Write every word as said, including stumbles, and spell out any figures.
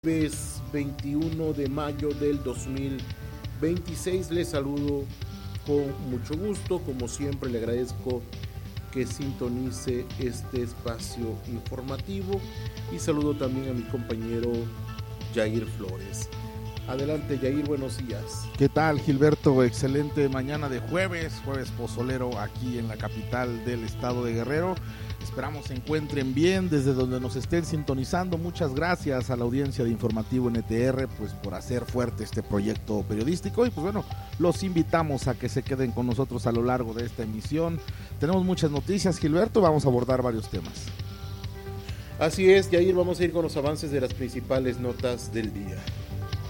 Jueves veintiuno de mayo del dos mil veintiséis. Les saludo con mucho gusto. Como siempre, le agradezco que sintonice este espacio informativo y saludo también a mi compañero Jair Flores. Adelante, Jair, buenos días. ¿Qué tal, Gilberto? Excelente mañana de jueves, jueves pozolero aquí en la capital del estado de Guerrero. Esperamos se encuentren bien desde donde nos estén sintonizando. Muchas gracias a la audiencia de Informativo N T R pues por hacer fuerte este proyecto periodístico y pues bueno, los invitamos a que se queden con nosotros a lo largo de esta emisión. Tenemos muchas noticias, Gilberto, vamos a abordar varios temas. Así es, Jair, vamos a ir con los avances de las principales notas del día.